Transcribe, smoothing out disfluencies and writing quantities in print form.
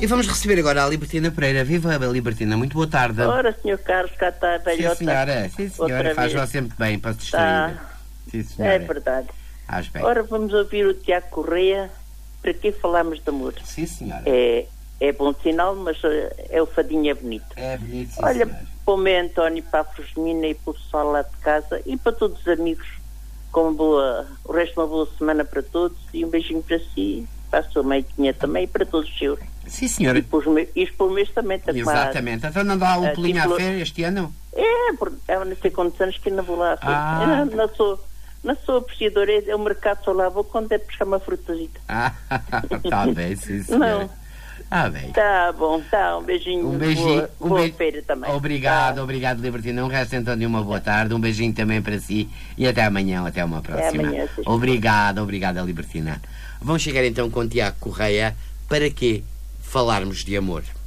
E vamos receber agora a Libertina Pereira. Viva a Libertina, muito boa tarde. Ora, Sr. Carlos, cá está a velhota. Sim, senhora, faz-o sempre bem para se distrair. Sim, senhora. É verdade. Faz bem. Ora, vamos ouvir o Tiago Correia. Para que falamos de amor? Sim, senhora. É bom sinal, mas é o fadinho é bonito. É bonito, sim, olha, senhora. para o meu António, para a Frosmina e para o pessoal lá de casa e para todos os amigos, o resto de uma boa semana para todos e um beijinho para si, para a sua mãezinha também e para todos os seus. Sim, senhora. E para os meus também. Exatamente. Então não dá o pulinho à feira este ano? Porque não sei quantos anos que ainda vou lá à feira. Não sou apreciadora, é o mercado, só lá vou quando é buscar uma frutazita. Está bem, sim, senhora. Não. Bem. Tá bom, tá. Um beijinho. Boa feira também. Obrigado, Libertina. Um resto então de uma boa tarde. Um beijinho também para si e até amanhã, até uma próxima. Até amanhã, obrigada, Libertina. Vamos chegar então com o Tiago Correia. Para que falarmos de amor?